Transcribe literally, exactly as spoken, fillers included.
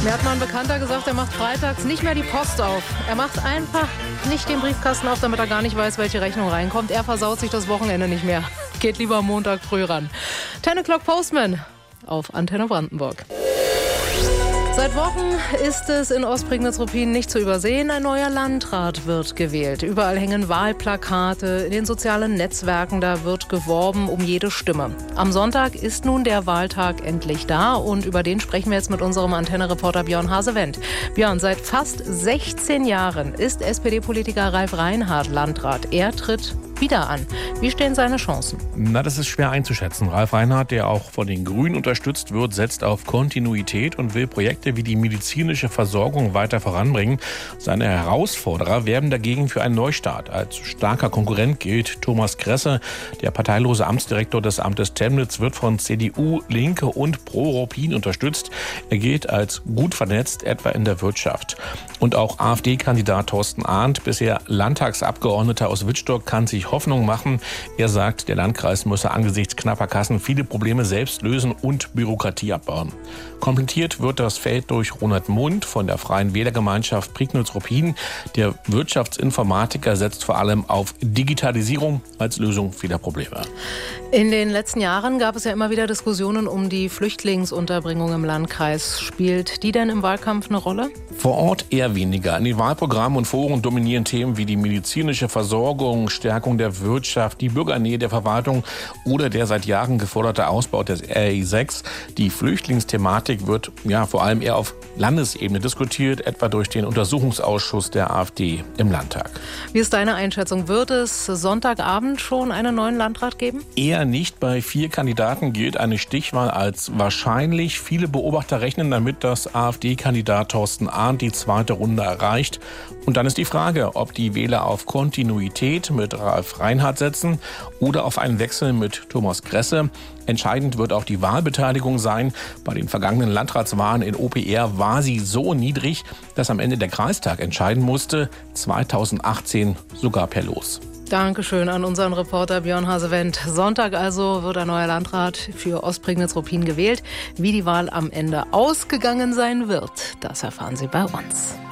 Mir hat mal ein Bekannter gesagt, er macht freitags nicht mehr die Post auf. Er macht einfach nicht den Briefkasten auf, damit er gar nicht weiß, welche Rechnung reinkommt. Er versaut sich das Wochenende nicht mehr. Geht lieber am Montag früh ran. ten O'Clock Postman auf Antenne Brandenburg. Seit Wochen ist es in Ostprignitz-Ruppin nicht zu übersehen. Ein neuer Landrat wird gewählt. Überall hängen Wahlplakate, in den sozialen Netzwerken, da wird geworben um jede Stimme. Am Sonntag ist nun der Wahltag endlich da und über den sprechen wir jetzt mit unserem Antenne-Reporter Björn Hasewendt. Björn, seit fast sechzehn Jahren ist S P D-Politiker Ralf Reinhardt Landrat. Er tritt wieder an. Wie stehen seine Chancen? Na, das ist schwer einzuschätzen. Ralf Reinhardt, der auch von den Grünen unterstützt wird, setzt auf Kontinuität und will Projekte wie die medizinische Versorgung weiter voranbringen. Seine Herausforderer werben dagegen für einen Neustart. Als starker Konkurrent gilt Thomas Kresse. Der parteilose Amtsdirektor des Amtes Temnitz wird von C D U, Linke und Pro-Ruppin unterstützt. Er gilt als gut vernetzt, etwa in der Wirtschaft. Und auch AfD-Kandidat Thorsten Arndt, bisher Landtagsabgeordneter aus Wittstock, kann sich Hoffnung machen. Er sagt, der Landkreis müsse angesichts knapper Kassen viele Probleme selbst lösen und Bürokratie abbauen. Komplettiert wird das Feld durch Ronald Mund von der Freien Wählergemeinschaft Prignitz-Ruppin. Der Wirtschaftsinformatiker setzt vor allem auf Digitalisierung als Lösung vieler Probleme. In den letzten Jahren gab es ja immer wieder Diskussionen um die Flüchtlingsunterbringung im Landkreis. Spielt die denn im Wahlkampf eine Rolle? Vor Ort eher weniger. In den Wahlprogrammen und Foren dominieren Themen wie die medizinische Versorgung, Stärkung der Wirtschaft, die Bürgernähe der Verwaltung oder der seit Jahren geforderte Ausbau des R E sechs. Die Flüchtlingsthematik wird ja vor allem eher auf Landesebene diskutiert, etwa durch den Untersuchungsausschuss der AfD im Landtag. Wie ist deine Einschätzung? Wird es Sonntagabend schon einen neuen Landrat geben? Eher nicht. Bei vier Kandidaten gilt eine Stichwahl als wahrscheinlich. Viele Beobachter rechnen damit, dass AfD-Kandidat Thorsten Arndt die zweite Runde erreicht. Und dann ist die Frage, ob die Wähler auf Kontinuität mit Ralf Reinhardt setzen oder auf einen Wechsel mit Thomas Kresse. Entscheidend wird auch die Wahlbeteiligung sein. Bei den vergangenen Landratswahlen in O P R war sie so niedrig, dass am Ende der Kreistag entscheiden musste. zweitausendachtzehn sogar per Los. Dankeschön an unseren Reporter Björn Hasewendt. Sonntag also wird ein neuer Landrat für Ostprignitz-Ruppin gewählt. Wie die Wahl am Ende ausgegangen sein wird, das erfahren Sie bei uns.